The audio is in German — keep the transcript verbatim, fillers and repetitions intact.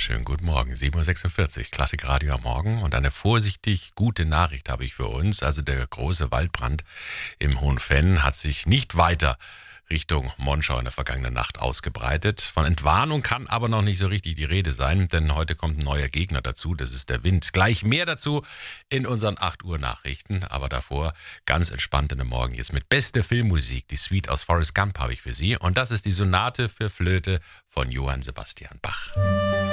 Schönen guten Morgen, sieben Uhr sechsundvierzig, Klassikradio am Morgen und eine vorsichtig gute Nachricht habe ich für uns. Also der große Waldbrand im Hohenfenn hat sich nicht weiter Richtung Monschau in der vergangenen Nacht ausgebreitet. Von Entwarnung kann aber noch nicht so richtig die Rede sein, denn heute kommt ein neuer Gegner dazu, das ist der Wind. Gleich mehr dazu in unseren acht Uhr Nachrichten, aber davor ganz entspannt in den Morgen jetzt mit bester Filmmusik. Die Suite aus Forrest Gump habe ich für Sie und das ist die Sonate für Flöte von Johann Sebastian Bach.